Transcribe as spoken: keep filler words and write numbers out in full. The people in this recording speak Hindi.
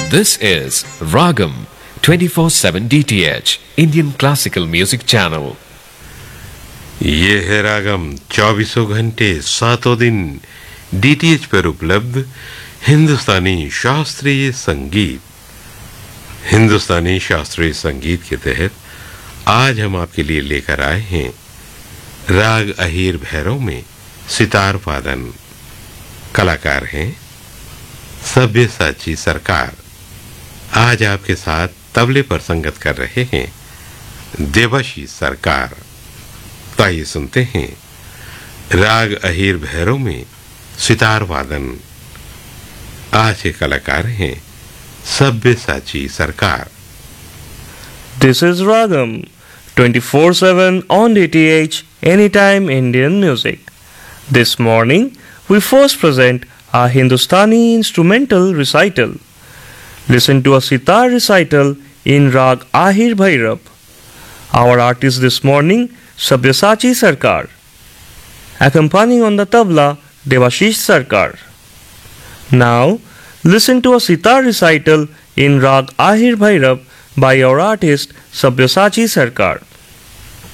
This is Ragam twenty-four seven D T H Indian Classical Music Channel. ये है रागम चौबीसों घंटे सातों दिन डीटीएच पर उपलब्ध हिंदुस्तानी शास्त्रीय संगीत। हिंदुस्तानी शास्त्रीय संगीत के तहत आज हम आपके लिए लेकर आए हैं राग अहीर भैरव में सितार वादन। कलाकार हैं सब्यसाची सरकार। आज आपके साथ तबले पर संगत कर रहे हैं देवाशीष सरकार। तो आइए सुनते हैं राग अहीर भैरव में सितार वादन। आज के कलाकार हैं सब्यसाची सरकार। This is Ragam twenty-four seven on D T H Anytime Indian Music. This morning we first present a Hindustani instrumental recital. Listen to a sitar recital in Rag Ahir Bhairav. Our artist this morning, Sabyasachi Sarkar. Accompanying on the tabla, Devashish Sarkar. Now, listen to a sitar recital in Rag Ahir Bhairav by our artist, Sabyasachi Sarkar.